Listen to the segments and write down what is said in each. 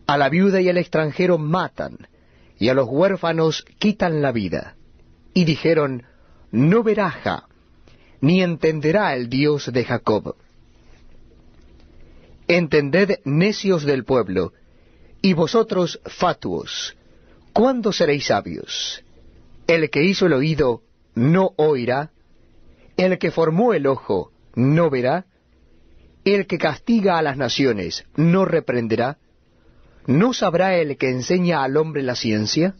A la viuda y al extranjero matan, y a los huérfanos quitan la vida. Y dijeron, no verá Jah, ni entenderá el Dios de Jacob. Entended, necios del pueblo, y vosotros fatuos, ¿cuándo seréis sabios? El que hizo el oído no oirá, el que formó el ojo no verá, el que castiga a las naciones no reprenderá, ¿no sabrá el que enseña al hombre la ciencia?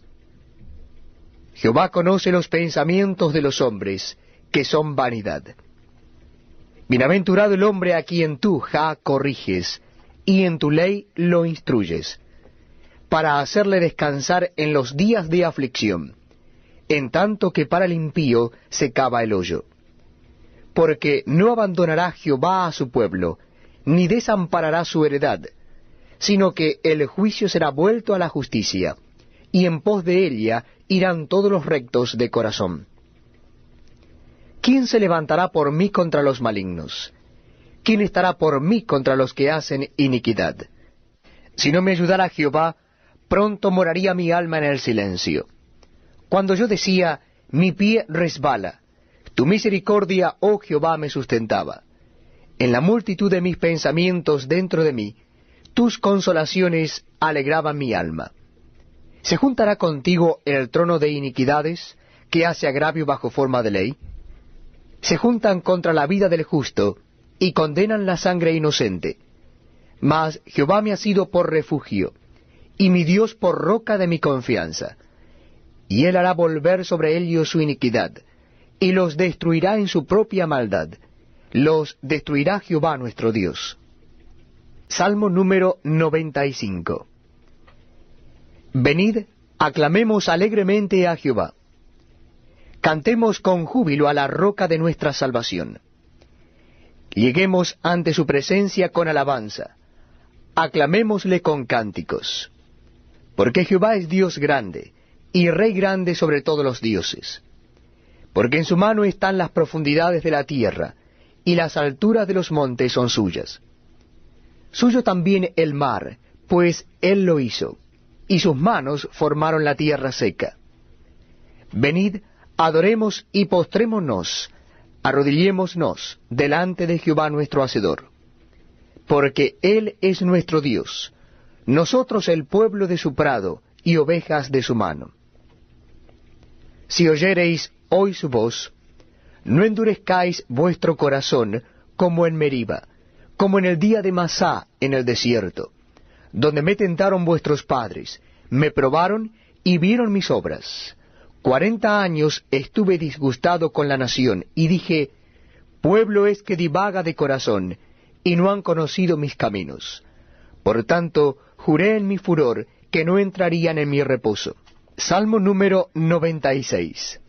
Jehová conoce los pensamientos de los hombres, que son vanidad. Bienaventurado el hombre a quien tú, Jah, corriges, y en tu ley lo instruyes, para hacerle descansar en los días de aflicción, en tanto que para el impío se cava el hoyo. Porque no abandonará Jehová a su pueblo, ni desamparará su heredad, sino que el juicio será vuelto a la justicia, y en pos de ella irán todos los rectos de corazón. ¿Quién se levantará por mí contra los malignos? ¿Quién estará por mí contra los que hacen iniquidad? Si no me ayudara Jehová, pronto moraría mi alma en el silencio. Cuando yo decía, mi pie resbala, tu misericordia, oh Jehová, me sustentaba. En la multitud de mis pensamientos dentro de mí, tus consolaciones alegraban mi alma. ¿Se juntará contigo el trono de iniquidades, que hace agravio bajo forma de ley? Se juntan contra la vida del justo, y condenan la sangre inocente. Mas Jehová me ha sido por refugio, y mi Dios por roca de mi confianza. Y él hará volver sobre ellos su iniquidad, y los destruirá en su propia maldad. Los destruirá Jehová nuestro Dios. Salmo número 95. Venid, aclamemos alegremente a Jehová. Cantemos con júbilo a la roca de nuestra salvación. Lleguemos ante su presencia con alabanza. Aclamémosle con cánticos. Porque Jehová es Dios grande, y Rey grande sobre todos los dioses. Porque en su mano están las profundidades de la tierra, y las alturas de los montes son suyas. Suyo también el mar, pues él lo hizo, y sus manos formaron la tierra seca. Venid, adoremos y postrémonos, arrodillémonos delante de Jehová nuestro Hacedor. Porque él es nuestro Dios, nosotros el pueblo de su prado, y ovejas de su mano. Si oyereis hoy su voz, no endurezcáis vuestro corazón como en Meriba, como en el día de Masá en el desierto, donde me tentaron vuestros padres, me probaron y vieron mis obras. 40 años estuve disgustado con la nación, y dije, pueblo es que divaga de corazón, y no han conocido mis caminos. Por tanto, juré en mi furor que no entrarían en mi reposo. Salmo número 96.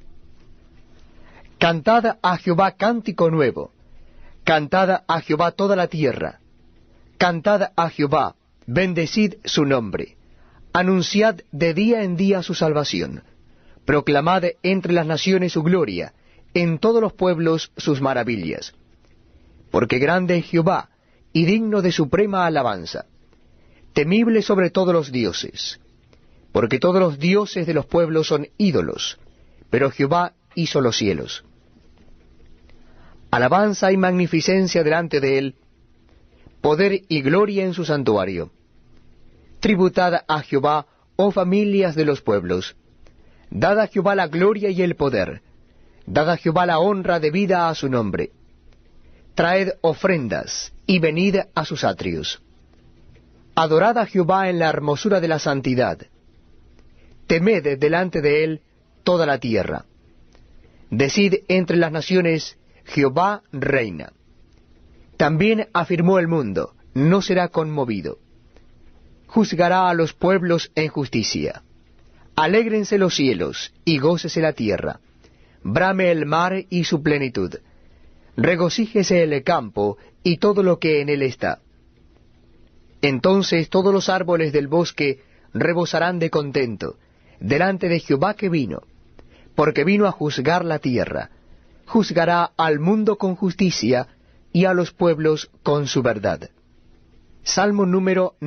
Cantad a Jehová cántico nuevo, cantad a Jehová toda la tierra, cantad a Jehová, bendecid su nombre, anunciad de día en día su salvación, proclamad entre las naciones su gloria, en todos los pueblos sus maravillas. Porque grande es Jehová, y digno de suprema alabanza, temible sobre todos los dioses. Porque todos los dioses de los pueblos son ídolos, pero Jehová hizo los cielos. Alabanza y magnificencia delante de él, poder y gloria en su santuario. Tributad a Jehová, oh familias de los pueblos. Dad a Jehová la gloria y el poder. Dad a Jehová la honra debida a su nombre. Traed ofrendas, y venid a sus atrios. Adorad a Jehová en la hermosura de la santidad. Temed delante de él toda la tierra. Decid entre las naciones, Jehová reina. También afirmó el mundo, no será conmovido. Juzgará a los pueblos en justicia. Alégrense los cielos, y gócese la tierra. Brame el mar y su plenitud. Regocíjese el campo, y todo lo que en él está. Entonces todos los árboles del bosque rebosarán de contento, delante de Jehová que vino, porque vino a juzgar la tierra. Juzgará al mundo con justicia, y a los pueblos con su verdad. Salmo número